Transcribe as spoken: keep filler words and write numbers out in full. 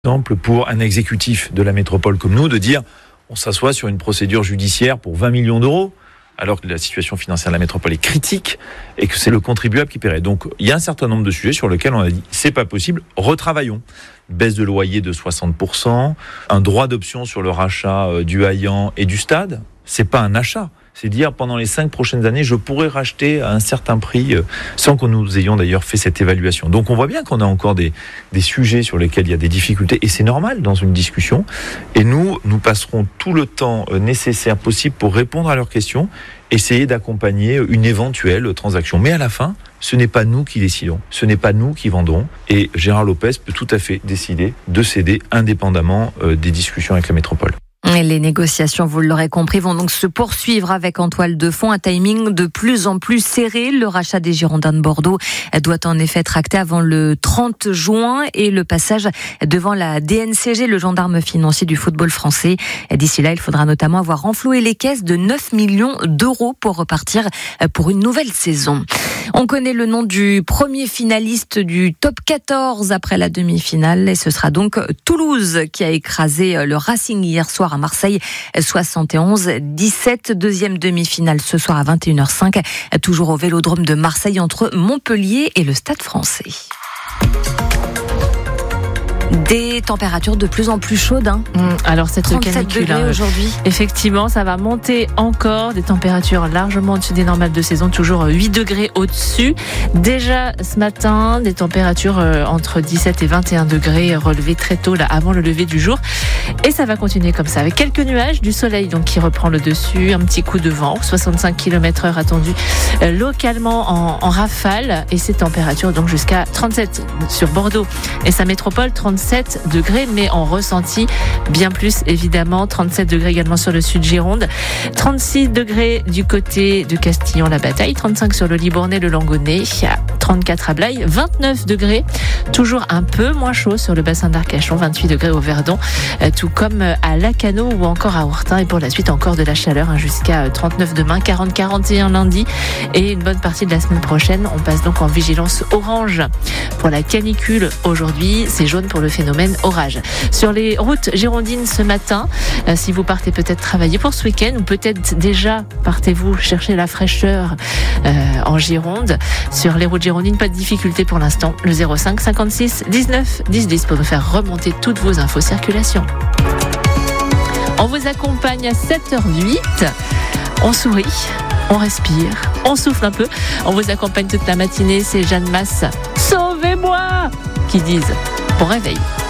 exemple pour un exécutif de la métropole comme nous de dire on s'assoit sur une procédure judiciaire pour vingt millions d'euros alors que la situation financière de la métropole est critique et que c'est le contribuable qui paierait. Donc il y a un certain nombre de sujets sur lesquels on a dit c'est pas possible, retravaillons. Baisse de loyer de soixante pour cent, un droit d'option sur le rachat du Haillan et du stade, c'est pas un achat. C'est dire pendant les cinq prochaines années, je pourrais racheter à un certain prix euh, sans que nous ayons d'ailleurs fait cette évaluation. Donc on voit bien qu'on a encore des, des sujets sur lesquels il y a des difficultés et c'est normal dans une discussion. Et nous, nous passerons tout le temps euh, nécessaire possible pour répondre à leurs questions, essayer d'accompagner une éventuelle transaction. Mais à la fin, ce n'est pas nous qui décidons, ce n'est pas nous qui vendrons. Et Gérard Lopez peut tout à fait décider de céder indépendamment euh, des discussions avec la métropole. Les négociations, vous l'aurez compris, vont donc se poursuivre avec en toile de fond un timing de plus en plus serré. Le rachat des Girondins de Bordeaux doit en effet être acté avant le trente juin et le passage devant la D N C G, le gendarme financier du football français. D'ici là, il faudra notamment avoir renfloué les caisses de neuf millions d'euros pour repartir pour une nouvelle saison. On connaît le nom du premier finaliste du top quatorze après la demi-finale et ce sera donc Toulouse qui a écrasé le Racing hier soir à Marseille, soixante et onze à dix-sept. Deuxième demi-finale ce soir à vingt et une heures cinq, toujours au Vélodrome de Marseille entre Montpellier et le Stade Français. Des températures de plus en plus chaudes. Hein. Mmh, alors cette trente-sept canicule degrés hein, aujourd'hui. Effectivement, ça va monter encore. Des températures largement au-dessus des normales de saison, toujours huit degrés au-dessus. Déjà ce matin, des températures euh, entre dix-sept et vingt et un degrés relevées très tôt là, avant le lever du jour. Et ça va continuer comme ça, avec quelques nuages, du soleil donc qui reprend le dessus, un petit coup de vent, soixante-cinq kilomètres heure attendu euh, localement en, en rafale. Et ces températures donc jusqu'à trente-sept sur Bordeaux et sa métropole, trente-sept degrés, mais en ressenti bien plus évidemment, trente-sept degrés également sur le sud Gironde, trente-six degrés du côté de Castillon-la-Bataille, trente-cinq sur le Libournais, le Langonnet, trente-quatre à Blaye, vingt-neuf degrés, toujours un peu moins chaud sur le bassin d'Arcachon, vingt-huit degrés au Verdon, tout comme à Lacanau ou encore à Ourtin, et pour la suite encore de la chaleur hein, jusqu'à trente-neuf demain, quarante à quarante et un lundi et une bonne partie de la semaine prochaine. On passe donc en vigilance orange pour la canicule aujourd'hui, c'est jaune pour le phénomène orage. Sur les routes girondines ce matin, euh, si vous partez peut-être travailler pour ce week-end ou peut-être déjà partez-vous chercher la fraîcheur euh, en Gironde. Sur les routes girondines, pas de difficulté pour l'instant. Le zéro cinq cinquante-six dix-neuf dix dix pour nous faire remonter toutes vos infos circulation. On vous accompagne à sept heures huit. On sourit, on respire, on souffle un peu. On vous accompagne toute la matinée. C'est Jeanne Masse. Sauvez-moi qui disent bon réveil.